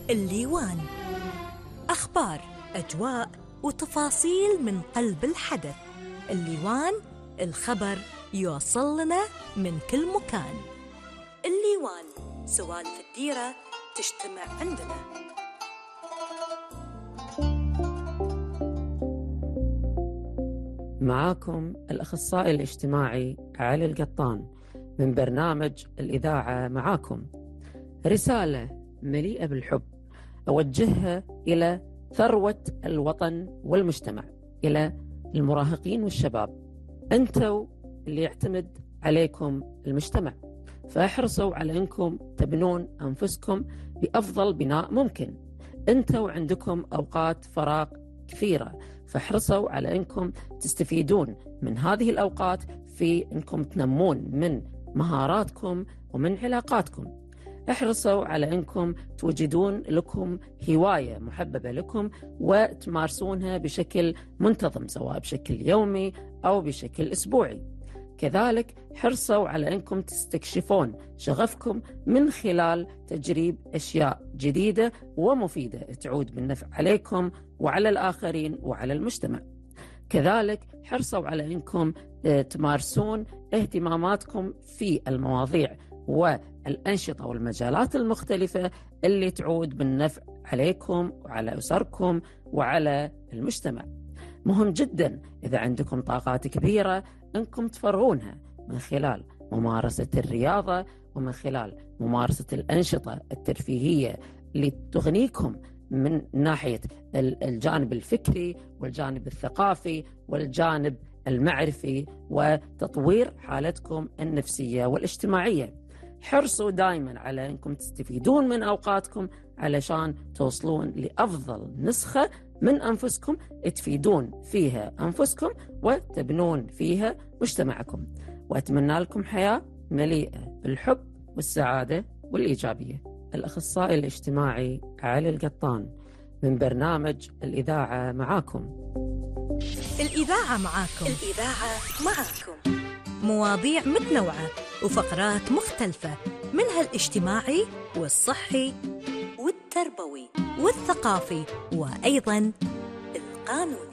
الليوان، أخبار، أجواء وتفاصيل من قلب الحدث. الليوان، الخبر يوصل لنا من كل مكان. الليوان، سوالف الديرة تجتمع عندنا. معاكم الأخصائي الاجتماعي علي القطان من برنامج الإذاعة معاكم. رسالة مليئة بالحب أوجهها إلى ثروة الوطن والمجتمع، إلى المراهقين والشباب. أنتوا اللي يعتمد عليكم المجتمع، فاحرصوا على أنكم تبنون أنفسكم بأفضل بناء ممكن. أنتوا عندكم أوقات فراغ كثيرة، فاحرصوا على أنكم تستفيدون من هذه الأوقات في أنكم تنمون من مهاراتكم ومن علاقاتكم. احرصوا على أنكم توجدون لكم هواية محببة لكم وتمارسونها بشكل منتظم، سواء بشكل يومي أو بشكل أسبوعي. كذلك حرصوا على أنكم تستكشفون شغفكم من خلال تجريب أشياء جديدة ومفيدة تعود بالنفع عليكم وعلى الآخرين وعلى المجتمع. كذلك حرصوا على أنكم تمارسون اهتماماتكم في المواضيع والأنشطة والمجالات المختلفة اللي تعود بالنفع عليكم وعلى أسركم وعلى المجتمع. مهم جدا إذا عندكم طاقات كبيرة أنكم تفرغونها من خلال ممارسة الرياضة ومن خلال ممارسة الأنشطة الترفيهية اللي تغنيكم من ناحية الجانب الفكري والجانب الثقافي والجانب المعرفي وتطوير حالتكم النفسية والاجتماعية. حرصوا دائما على أنكم تستفيدون من أوقاتكم علشان توصلون لأفضل نسخة من أنفسكم تفيدون فيها أنفسكم وتبنون فيها مجتمعكم. وأتمنى لكم حياة مليئة بالحب والسعادة والإيجابية. الأخصائي الاجتماعي علي القطان من برنامج الإذاعة معاكم. الإذاعة معاكم. الإذاعة معاكم. مواضيع متنوعة وفقرات مختلفة، منها الاجتماعي والصحي والتربوي والثقافي وأيضاً القانوني.